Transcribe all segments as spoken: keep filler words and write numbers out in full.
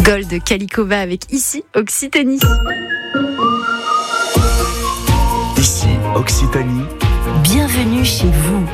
Gold Kalikova avec Ici Occitanie. Ici Occitanie. Bienvenue chez vous.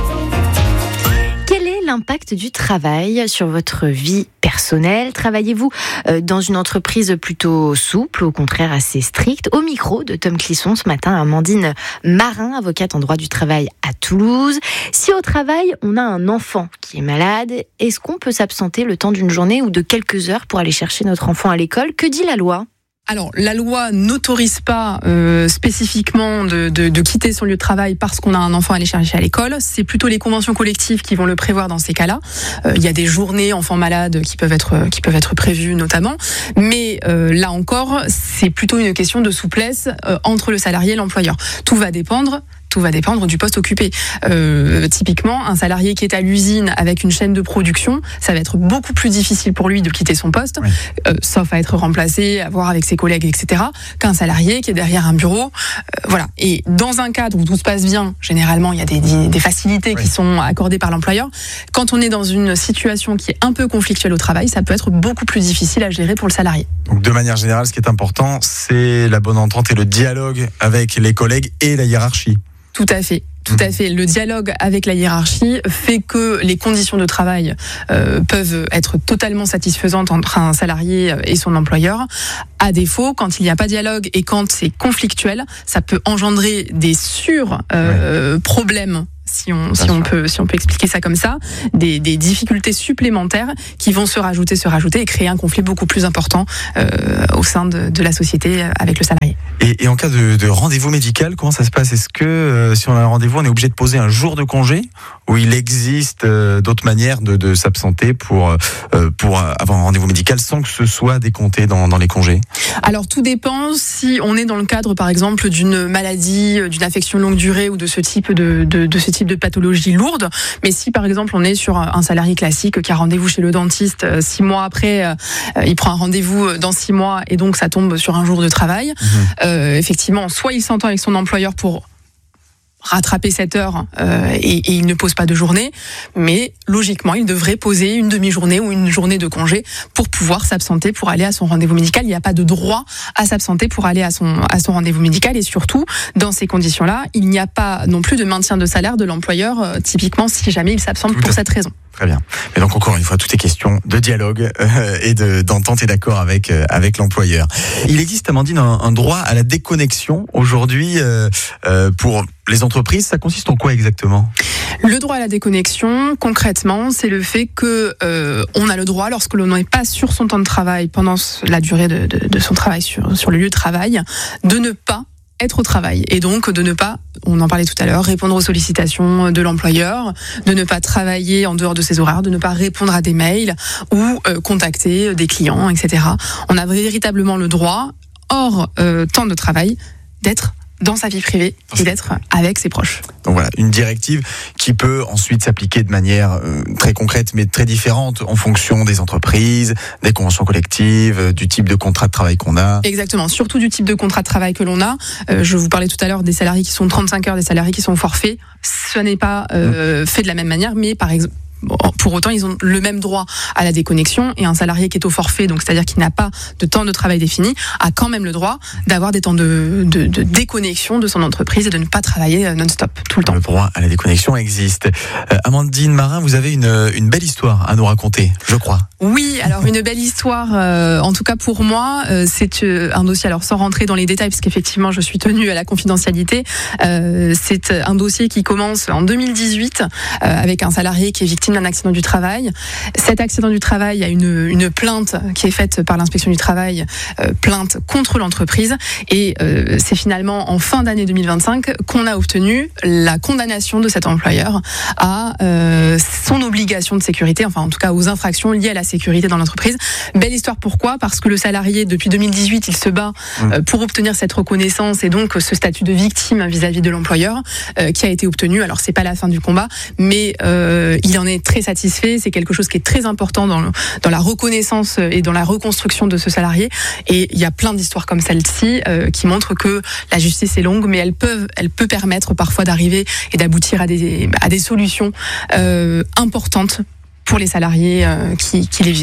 Quel est l'impact du travail sur votre vie personnelle ? Travaillez-vous dans une entreprise plutôt souple, au contraire assez stricte ? Au micro de Tom Clisson ce matin, Amandine Marin, avocate en droit du travail à Toulouse. Si au travail, on a un enfant qui est malade, est-ce qu'on peut s'absenter le temps d'une journée ou de quelques heures pour aller chercher notre enfant à l'école ? Que dit la loi ? Alors, la loi n'autorise pas euh, spécifiquement de, de, de quitter son lieu de travail parce qu'on a un enfant à aller chercher à l'école. C'est plutôt les conventions collectives qui vont le prévoir dans ces cas-là. Euh, il y a des journées enfants malades qui peuvent être qui peuvent être prévues notamment, mais euh, là encore, c'est plutôt une question de souplesse euh, entre le salarié et l'employeur. Tout va dépendre. Tout va dépendre du poste occupé. Euh, typiquement, un salarié qui est à l'usine avec une chaîne de production, ça va être beaucoup plus difficile pour lui de quitter son poste, oui. euh, sauf à être remplacé, à voir avec ses collègues, et cetera, qu'un salarié qui est derrière un bureau. Euh, voilà. Et dans un cadre où tout se passe bien, généralement, il y a des, des facilités oui. qui sont accordées par l'employeur. Quand on est dans une situation qui est un peu conflictuelle au travail, ça peut être beaucoup plus difficile à gérer pour le salarié. Donc, de manière générale, ce qui est important, c'est la bonne entente et le dialogue avec les collègues et la hiérarchie. Tout à fait. Tout à fait. Le dialogue avec la hiérarchie fait que les conditions de travail euh, peuvent être totalement satisfaisantes entre un salarié et son employeur. À défaut, quand il n'y a pas de dialogue et quand c'est conflictuel, ça peut engendrer des sur euh, ouais. problèmes. Si on, si on peut, si on peut expliquer ça comme ça, des, des difficultés supplémentaires qui vont se rajouter, se rajouter et créer un conflit beaucoup plus important euh, au sein de, de la société avec le salarié. Et, et en cas de, de rendez-vous médical, comment ça se passe ? Est-ce que euh, si on a un rendez-vous, on est obligé de poser un jour de congé ou il existe euh, d'autres manières de, de s'absenter pour euh, pour avoir un rendez-vous médical sans que ce soit décompté dans, dans les congés ? Alors tout dépend si on est dans le cadre, par exemple, d'une maladie, d'une affection longue durée ou de ce type de, de, de ce type de pathologie lourde. Mais si par exemple on est sur un salarié classique qui a rendez-vous chez le dentiste six mois après, euh, il prend un rendez-vous dans six mois et donc ça tombe sur un jour de travail. Mmh. Euh, effectivement, soit il s'entend avec son employeur pour rattraper cette heure euh, et, et il ne pose pas de journée, mais logiquement il devrait poser une demi-journée ou une journée de congé pour pouvoir s'absenter pour aller à son rendez-vous médical. Il n'y a pas de droit à s'absenter pour aller à son à son rendez-vous médical et surtout dans ces conditions-là, il n'y a pas non plus de maintien de salaire de l'employeur euh, typiquement si jamais il s'absente tout pour cette raison. Très bien. Mais donc encore une fois, tout est question de dialogue euh, et de, d'entente et d'accord avec euh, avec l'employeur. Il existe, Amandine, un, un droit à la déconnexion aujourd'hui euh, euh, pour les entreprises. Ça consiste en quoi exactement ? Le droit à la déconnexion, concrètement, c'est le fait que euh, on a le droit, lorsque l'on n'est pas sur son temps de travail pendant la durée de, de, de son travail sur sur le lieu de travail, de ne pas être au travail et donc de ne pas, on en parlait tout à l'heure, répondre aux sollicitations de l'employeur, de ne pas travailler en dehors de ses horaires, de ne pas répondre à des mails ou euh, contacter des clients, et cetera. On a véritablement le droit, hors euh, temps de travail, d'être dans sa vie privée et d'être avec ses proches. Donc voilà, une directive qui peut ensuite s'appliquer de manière euh, très concrète mais très différente en fonction des entreprises, des conventions collectives, euh, du type de contrat de travail qu'on a. Exactement, surtout du type de contrat de travail que l'on a. Euh, je vous parlais tout à l'heure des salariés qui sont trente-cinq heures, des salariés qui sont au forfait. Ce n'est pas euh, mmh. fait de la même manière, mais par exemple, pour autant, ils ont le même droit à la déconnexion et un salarié qui est au forfait, donc c'est-à-dire qui n'a pas de temps de travail défini, a quand même le droit d'avoir des temps de, de, de déconnexion de son entreprise et de ne pas travailler non-stop tout le temps. Le droit à la déconnexion existe. Euh, Amandine Marin, vous avez une, une belle histoire à nous raconter, je crois. Oui, alors une belle histoire, euh, en tout cas pour moi, euh, c'est euh, un dossier, alors sans rentrer dans les détails, parce qu'effectivement je suis tenue à la confidentialité, euh, c'est un dossier qui commence en deux mille dix-huit euh, avec un salarié qui est victime d'un accident du travail. Cet accident du travail, il y a une, une plainte qui est faite par l'inspection du travail, euh, plainte contre l'entreprise, et euh, c'est finalement en fin d'année deux mille vingt-cinq qu'on a obtenu la condamnation de cet employeur à euh, son obligation de sécurité, enfin en tout cas aux infractions liées à la sécurité dans l'entreprise. Belle histoire, pourquoi ? Parce que le salarié, depuis deux mille dix-huit, il se bat euh, pour obtenir cette reconnaissance et donc ce statut de victime vis-à-vis de l'employeur euh, qui a été obtenu. Alors c'est pas la fin du combat, mais euh, il en est très satisfait. C'est quelque chose qui est très important dans, le, dans la reconnaissance et dans la reconstruction de ce salarié. Et il y a plein d'histoires comme celle-ci euh, qui montrent que la justice est longue, mais elle peut, elle peut permettre parfois d'arriver et d'aboutir à des, à des solutions euh, importantes pour les salariés euh, qui, qui les vivent.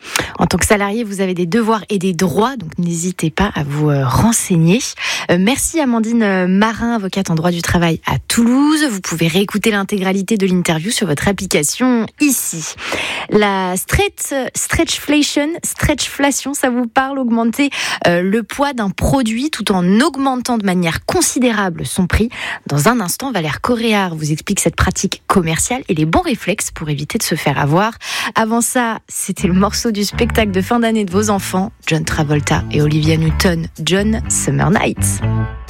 En tant que salarié, vous avez des devoirs et des droits, donc n'hésitez pas à vous euh, renseigner. Euh, merci Amandine Marin, avocate en droit du travail à Toulouse. Vous pouvez réécouter l'intégralité de l'interview sur votre application ici. La stretch, stretchflation, stretchflation, ça vous parle, augmenter euh, le poids d'un produit tout en augmentant de manière considérable son prix. Dans un instant, Valère Coréard vous explique cette pratique commerciale et les bons réflexes pour éviter de se faire avoir. Avant ça, c'était le morceau du spectacle de fin d'année de vos enfants, John Travolta et Olivia Newton, John Summer Night.